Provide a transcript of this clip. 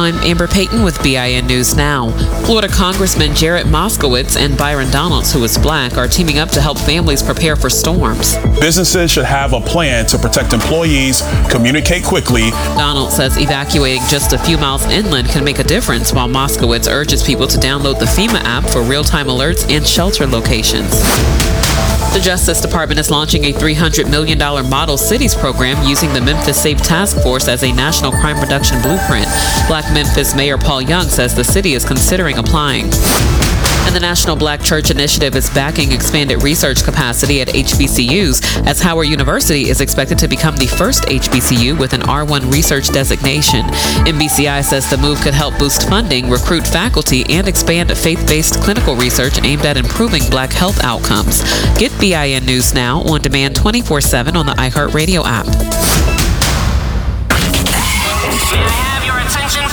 I'm Amber Payton with BIN News Now. Florida Congressman Jared Moskowitz and Byron Donalds, who is black, are teaming up to help families prepare for storms. Businesses should have a plan to protect employees, communicate quickly. Donald says evacuating just a few miles inland can make a difference, while Moskowitz urges people to download the FEMA app for real-time alerts and shelter locations. The Justice Department is launching a $300 million Model Cities program using the Memphis Safe Task Force as a national crime reduction blueprint. Black Memphis Mayor Paul Young says the city is considering applying. And the National Black Church Initiative is backing expanded research capacity at HBCUs, as Howard University is expected to become the first HBCU with an R1 research designation. NBCI says the move could help boost funding, recruit faculty, and expand faith-based clinical research aimed at improving black health outcomes. Get BIN News Now on demand 24/7 on the iHeartRadio app.